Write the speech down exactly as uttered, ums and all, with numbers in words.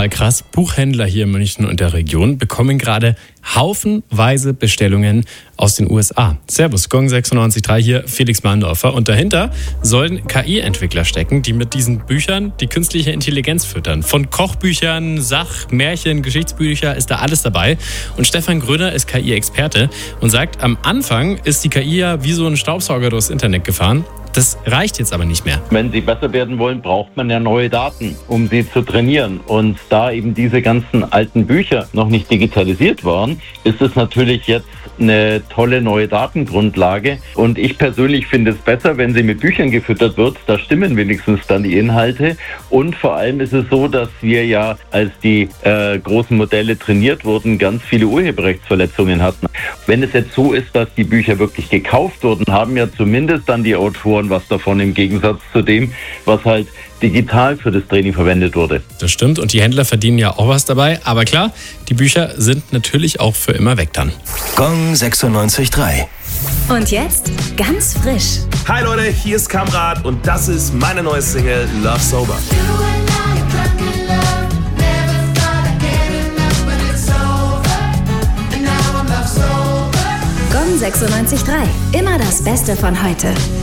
total krass. Buchhändler hier in München und der Region bekommen gerade haufenweise Bestellungen aus den U S A. Servus, Gong sechsundneunzig Komma drei hier, Felix Mahndorfer. Und dahinter sollen K I-Entwickler stecken, die mit diesen Büchern die künstliche Intelligenz füttern. Von Kochbüchern, Sach-, Märchen-, Geschichtsbücher ist da alles dabei. Und Stefan Gröner ist K I-Experte und sagt, am Anfang ist die K I ja wie so ein Staubsauger durchs Internet gefahren. Das reicht jetzt aber nicht mehr. Wenn sie besser werden wollen, braucht man ja neue Daten, um sie zu trainieren. Und da eben diese ganzen alten Bücher noch nicht digitalisiert waren, ist es natürlich jetzt eine tolle neue Datengrundlage. Und ich persönlich finde es besser, wenn sie mit Büchern gefüttert wird. Da stimmen wenigstens dann die Inhalte. Und vor allem ist es so, dass wir ja, als die äh, großen Modelle trainiert wurden, ganz viele Urheberrechtsverletzungen hatten. Wenn es jetzt so ist, dass die Bücher wirklich gekauft wurden, haben ja zumindest dann die Autoren was davon im Gegensatz zu dem, was halt digital für das Training verwendet wurde. Das stimmt und die Händler verdienen ja auch was dabei. Aber klar, die Bücher sind natürlich auch für immer weg dann. Gong sechsundneunzig Komma drei. Und jetzt ganz frisch. Hi Leute, hier ist Kamrat und das ist meine neue Single Love Sober. Gong sechsundneunzig Komma drei. Immer das Beste von heute.